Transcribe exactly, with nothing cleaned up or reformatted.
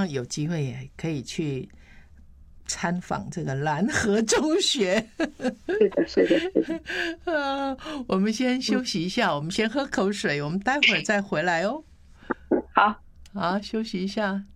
望有机会也可以去参访这个蓝河中学。 是的，是的，是的。 呃，我们先休息一下，我们先喝口水，我们待会儿再回来哦。 好， 好，休息一下。